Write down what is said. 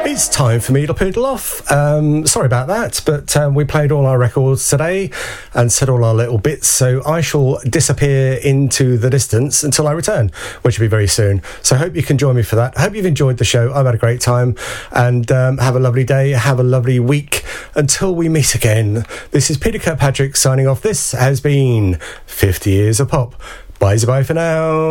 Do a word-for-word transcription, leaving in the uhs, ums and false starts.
It's time for me to poodle off. Um, sorry about that, but um, we played all our records today and said all our little bits, so I shall disappear into the distance until I return, which will be very soon. So I hope you can join me for that. I hope you've enjoyed the show. I've had a great time, and um, have a lovely day, have a lovely week. Until we meet again, this is Peter Kirkpatrick signing off. This has been fifty Years of Pop. Bye-bye for now.